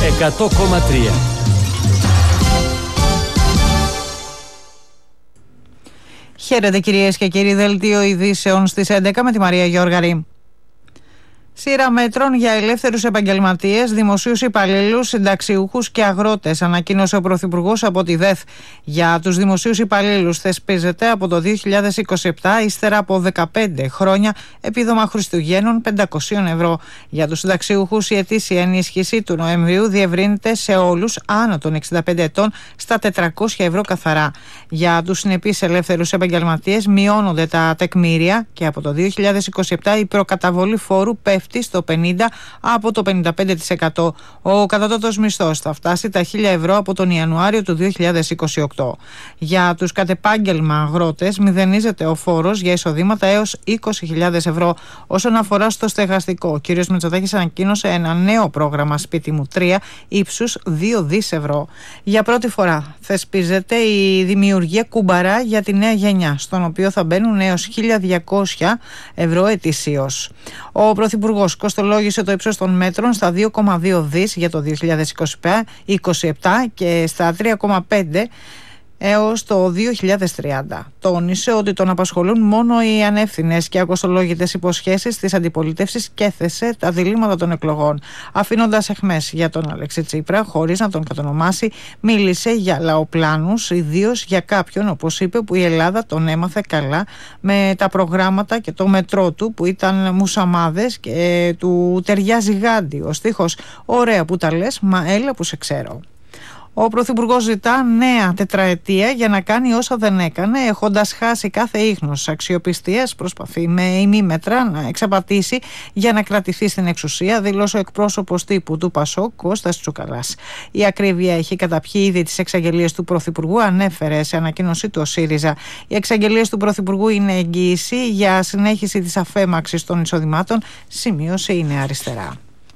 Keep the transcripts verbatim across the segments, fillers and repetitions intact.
εκατό κόμμα τρία. Χαίρετε κυρίες και κύριοι, δελτίο ειδήσεων στις έντεκα με τη Μαρία Γιώργαρη. Σειρά μέτρων για ελεύθερους επαγγελματίες, δημοσίους υπαλλήλους, συνταξιούχους και αγρότες, ανακοίνωσε ο Πρωθυπουργός από τη ΔΕΘ. Για τους δημοσίους υπαλλήλους θεσπίζεται από το δύο χιλιάδες είκοσι επτά, ύστερα από δεκαπέντε χρόνια, επίδομα Χριστουγέννων πεντακόσια ευρώ. Για τους συνταξιούχους η ετήσια ενίσχυση του Νοεμβρίου διευρύνεται σε όλους άνω των εξήντα πέντε ετών στα τετρακόσια ευρώ καθαρά. Για τους συνεπείς ελεύθερους επαγγελματίες μειώνονται τα τεκμήρια και από το δύο χιλιάδες είκοσι επτά η προκαταβολή φόρου πέφτει στο πενήντα από το πενήντα πέντε τοις εκατό. Ο κατώτατος μισθός θα φτάσει τα χίλια ευρώ από τον Ιανουάριο του δύο χιλιάδες είκοσι οκτώ. Για τους κατεπάγγελμα αγρότες μηδενίζεται ο φόρος για εισοδήματα έως είκοσι χιλιάδες ευρώ. Όσον αφορά στο στεγαστικό, ο κ. Μητσοτάκης ανακοίνωσε ένα νέο πρόγραμμα Σπίτι μου τρία ύψους δύο δισεκατομμύρια ευρώ. Για πρώτη φορά θεσπίζεται η δημιουργία κουμπαρά για τη νέα γενιά, στον οποίο θα μπαίνουν έως χίλια διακόσια ευρώ ετησίως. Ο Πρωθυπουργός κοστολόγησε το ύψος των μέτρων στα δύο κόμμα δύο δισεκατομμύρια για το δύο χιλιάδες είκοσι επτά και στα τρία κόμμα πέντε έως το δύο χιλιάδες τριάντα. Τόνισε ότι τον απασχολούν μόνο οι ανεύθυνες και ακοστολόγητες υποσχέσεις της αντιπολίτευσης και έθεσε τα διλήμματα των εκλογών. Αφήνοντας αιχμές για τον Αλέξη Τσίπρα, χωρίς να τον κατονομάσει, μίλησε για λαοπλάνους, ιδίως για κάποιον, όπως είπε, που η Ελλάδα τον έμαθε καλά με τα προγράμματα και το μετρό του που ήταν μουσαμάδες και του ταιριάζει γάντι. Ο στίχος «Ωραία που τα λες, μα έλα που σε ξέρω». Ο Πρωθυπουργός ζητά νέα τετραετία για να κάνει όσα δεν έκανε, έχοντας χάσει κάθε ίχνος αξιοπιστίας. Προσπαθεί με ημίμετρα να εξαπατήσει για να κρατηθεί στην εξουσία, δήλωσε ο εκπρόσωπος τύπου του Πασόκ, Κώστας Τσουκαλάς. Η ακρίβεια έχει καταπιεί ήδη τις εξαγγελίες του Πρωθυπουργού, ανέφερε σε ανακοίνωσή του ο ΣΥΡΙΖΑ. Οι εξαγγελίες του Πρωθυπουργού είναι εγγύηση για συνέχιση της αφέμαξης των εισοδημάτων, σημείωσε η Νέα Αριστερά.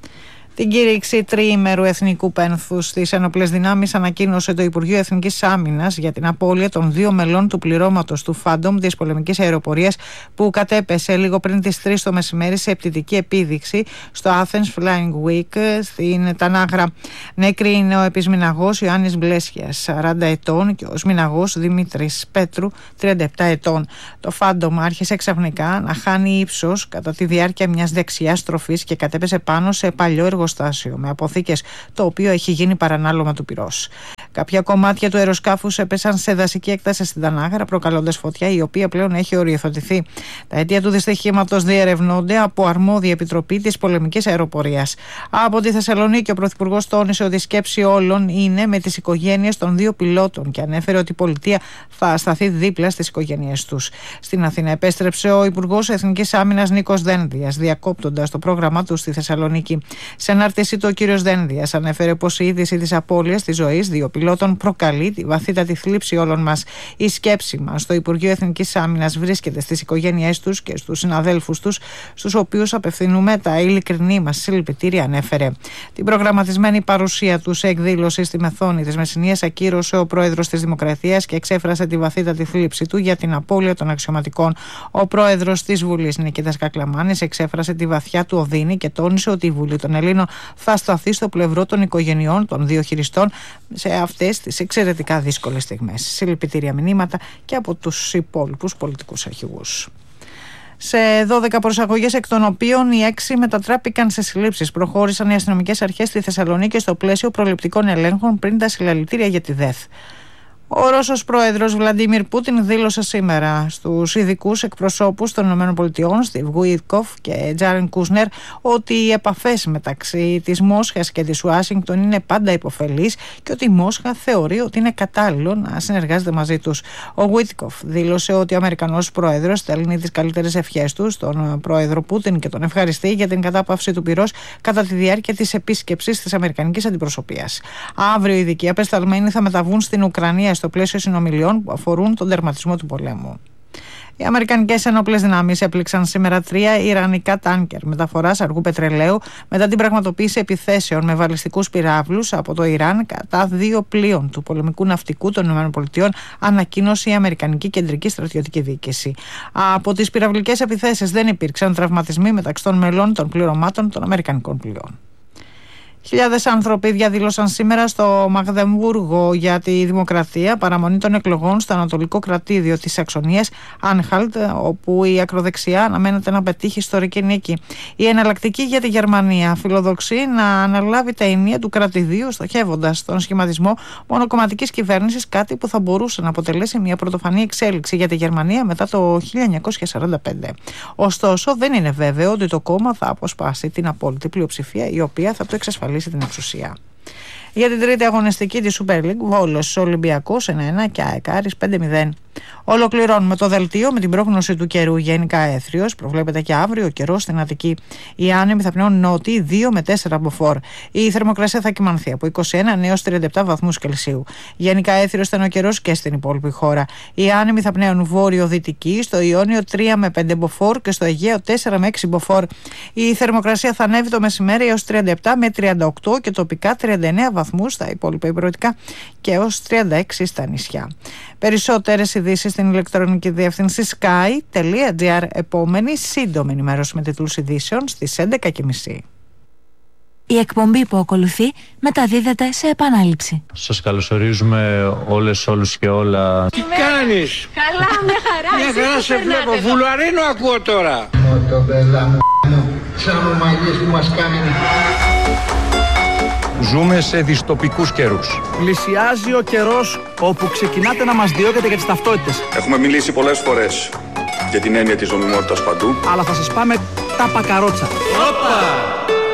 Την κήρυξη τριήμερου εθνικού πένθους στις ενόπλες δυνάμεις ανακοίνωσε το Υπουργείο Εθνικής Άμυνας για την απώλεια των δύο μελών του πληρώματος του Φάντομ της πολεμικής αεροπορίας που κατέπεσε λίγο πριν τις τρεις το μεσημέρι σε πτυτική επίδειξη στο Athens Flying Week στην Τανάγρα. Νέκρη είναι ο επισμηναγός Ιωάννης Μπλέσιας, σαράντα ετών, και ο σμηναγός Δημήτρης Πέτρου, τριάντα επτά ετών. Το Φάντομ άρχισε ξαφνικά να χάνει ύψος κατά τη διάρκεια μιας δεξιάς στροφής και κατέπεσε πάνω σε παλιό εργοστάσιο με αποθήκες, το οποίο έχει γίνει παρανάλωμα του πυρός. Κάποια κομμάτια του αεροσκάφους έπεσαν σε δασική έκταση στην Τανάγρα, προκαλώντας φωτιά η οποία πλέον έχει οριοθετηθεί. Τα αίτια του δυστυχήματος διερευνώνται από αρμόδια επιτροπή της πολεμικής αεροπορίας. Από τη Θεσσαλονίκη, ο Πρωθυπουργός τόνισε ότι η σκέψη όλων είναι με τις οικογένειες των δύο πιλότων και ανέφερε ότι η πολιτεία θα σταθεί δίπλα στις οικογένειές τους. Στην Αθήνα επέστρεψε ο Υπουργός Εθνικής Άμυνας Νίκος Δένδιας, διακόπτοντας το πρόγραμμά του στη Θεσσαλονίκη. Σε ανάρτησή του, ο κ. Δένδιας ανέφερε πως η είδηση της απώλειας της ζωής δύο πιλότων προκαλεί τη βαθύτατη θλίψη όλων μας. Η σκέψη μας στο Υπουργείο Εθνικής Άμυνας βρίσκεται στις οικογένειές τους και στους συναδέλφους τους, στους οποίους απευθύνουμε τα ειλικρινή μας συλληπιτήρια, ανέφερε. Την προγραμματισμένη παρουσία του σε εκδήλωση στη Μεθόνη της Μεσσηνίας ακύρωσε ο πρόεδρος της Δημοκρατίας και εξέφρασε τη βαθύτατη θλίψη του για την απώλεια των αξιωματικών. Ο πρόεδρος της Βουλής, Νικήτας Κακλαμάνης, εξέφρασε τη βαθιά του οδύνη και τόνισε ότι η Βουλή των Ελλήνων θα σταθεί στο πλευρό των οικογενειών των δύο χειριστών σε αυτές τις εξαιρετικά δύσκολες στιγμές. Συλληπιτήρια μηνύματα και από τους υπόλοιπους πολιτικούς αρχηγούς. Σε δώδεκα προσαγωγές, εκ των οποίων οι έξι μετατράπηκαν σε συλλήψεις, προχώρησαν οι αστυνομικές αρχές στη Θεσσαλονίκη στο πλαίσιο προληπτικών ελέγχων πριν τα συλλαλητήρια για τη ΔΕΘ. Ο Ρώσος πρόεδρος Βλαντίμιρ Πούτιν δήλωσε σήμερα στους ειδικούς εκπροσώπους των ΗΠΑ, Στιβ Γουίτκοφ και Τζάρεν Κούσνερ, ότι οι επαφές μεταξύ της Μόσχας και της Ουάσιγκτον είναι πάντα υποφελείς και ότι η Μόσχα θεωρεί ότι είναι κατάλληλο να συνεργάζεται μαζί τους. Ο Γουίτκοφ δήλωσε ότι ο Αμερικανός πρόεδρος στέλνει τις καλύτερες ευχές του στον πρόεδρο Πούτιν και τον ευχαριστεί για την κατάπαυση του πυρός κατά τη διάρκεια της επίσκεψης της Αμερικανικής Αντιπροσωπείας. Αύριο οι ειδικοί απεσταλμένοι θα μεταβούν στην Ουκρανία στο πλαίσιο συνομιλιών που αφορούν τον τερματισμό του πολέμου. Οι αμερικανικές ενόπλες δυνάμεις έπληξαν σήμερα τρία ιρανικά τάνκερ μεταφοράς αργού πετρελαίου μετά την πραγματοποίηση επιθέσεων με βαλιστικούς πυράβλους από το Ιράν κατά δύο πλοίων του πολεμικού ναυτικού των ΗΠΑ, ανακοίνωσε η Αμερικανική Κεντρική Στρατιωτική Διοίκηση. Από τις πυραυλικές επιθέσεις δεν υπήρξαν τραυματισμοί μεταξύ των μελών των πληρωμάτων των αμερικανικών πλοίων. Χιλιάδες άνθρωποι διαδήλωσαν σήμερα στο Μαγδεμβούργο για τη δημοκρατία, παραμονή των εκλογών στο ανατολικό κρατήδιο της Σαξονίας, Άνχαλτ, όπου η ακροδεξιά αναμένεται να πετύχει ιστορική νίκη. Η εναλλακτική για τη Γερμανία φιλοδοξεί να αναλάβει τα ενία του κρατηδίου, στοχεύοντας τον σχηματισμό μονοκομματικής κυβέρνησης, κάτι που θα μπορούσε να αποτελέσει μια πρωτοφανή εξέλιξη για τη Γερμανία μετά το χίλια εννιακόσια σαράντα πέντε. Ωστόσο, δεν είναι βέβαιο ότι το κόμμα θα αποσπάσει την απόλυτη πλειοψηφία, η οποία θα του εξασφαλίσει την εξουσία. Για την τρίτη αγωνιστική της Super League, Βόλος Ολυμπιακός ένα ένα και ΑΕΚ Άρης πέντε μηδέν. Ολοκληρώνουμε το δελτίο με την πρόγνωση του καιρού. Γενικά έθριος, προβλέπεται και αύριο ο καιρός στην Αττική. Οι άνεμοι θα πνέουν νότιοι δύο με τέσσερα μποφόρ. Η θερμοκρασία θα κυμανθεί από είκοσι ένα έως τριάντα επτά βαθμούς Κελσίου. Γενικά έθριος θα είναι ο καιρός και στην υπόλοιπη χώρα. Οι άνεμοι θα πνέουν βόρειο-δυτική, στο Ιόνιο τρία με πέντε μποφόρ και στο Αιγαίο τέσσερα με έξι μποφόρ. Η θερμοκρασία θα ανέβει το μεσημέρι έως τριάντα επτά με τριάντα οκτώ και τοπικά τριάντα εννέα βαθμούς στα υπόλοιπα υπηρετικά και έως τριάντα έξι στα νησιά. Περισσότερες ειδήσεις στην ηλεκτρονική διεύθυνση sky τελεία gr. Επόμενη σύντομη ενημέρωση με τίτλους ειδήσεων στις έντεκα και μισή. Η εκπομπή που ακολουθεί μεταδίδεται σε επανάληψη. Σας καλωσορίζουμε όλες, όλους και όλα. Τι κάνεις? Καλά, μια χαρά. Μια χαρά σε βλέπω. Βουλαρίνο ακούω τώρα. Μοτομπέλα μου, σαν ομαλίες που μας κάνει. Ζούμε σε δυστοπικούς καιρούς. Πλησιάζει ο καιρός όπου ξεκινάτε να μας διώκετε για τις ταυτότητες. Έχουμε μιλήσει πολλές φορές για την έννοια της νομιμότητας παντού. Αλλά θα σας πάμε τα πακαρότσα. Όπα!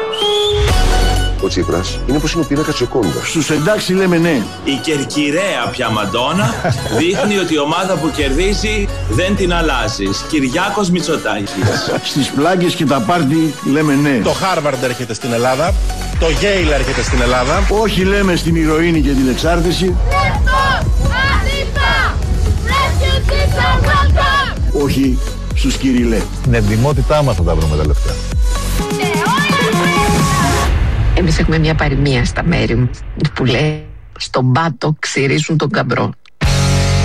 Ο Τσίπρας είναι πως είναι ο πίνακας της Τζοκόντα. Στους εντάξει λέμε ναι. Η κερκυραία πια Μαντόνα δείχνει ότι η ομάδα που κερδίζει δεν την αλλάζεις. Κυριάκος Μητσοτάκης. Στις πλάγκες και τα πάρτι λέμε ναι. Το Χάρβαρντ έρχεται στην Ελλάδα. Το Yale έρχεται στην Ελλάδα. Όχι λέμε στην ηρωίνη και την εξάρτηση. Όχι στους Κυριλέ. Την εντιμότητά μας θα τα βρούμε τα λεφτά. Εμείς έχουμε μια παροιμία στα μέρη μου που λέει «Στον πάτο ξυρίζουν τον καμπρό».